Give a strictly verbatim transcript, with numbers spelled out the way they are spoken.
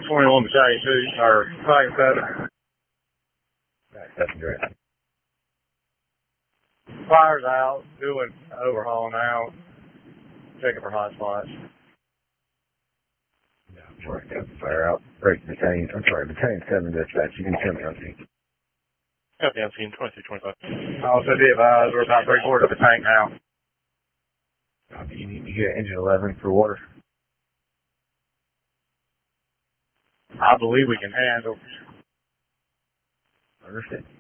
twenty-one Battalion two, or Battalion seven. Right, that's great. Fire's out, doing overhaul now, checking for hot spots. Yeah, sorry, got the fire out. Break battalion, I'm sorry, Battalion seven dispatch. You can tell me on scene. Copy on scene, twenty-three twenty-five. Also be advised, we're about three quarters of the tank now. Copy, you need to get engine eleven for water. I believe we can handle. Understood.